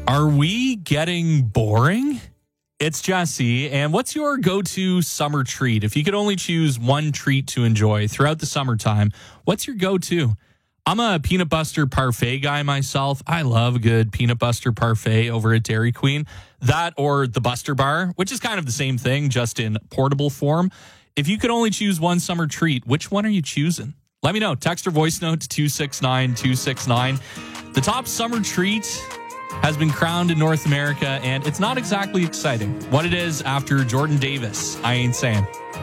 Are we getting boring? It's Jesse, and what's your go-to summer treat? If you could only choose one treat to enjoy throughout the summertime, what's your go-to? I'm a peanut butter parfait guy myself. I love a good peanut butter parfait over at Dairy Queen. That or the Buster Bar, which is kind of the same thing, just in portable form. If you could only choose one summer treat, which one are you choosing? Let me know. Text or voice note to 269-269. The top summer treat has been crowned in North America, and it's not exactly exciting. What it is after Jordan Davis, I ain't saying.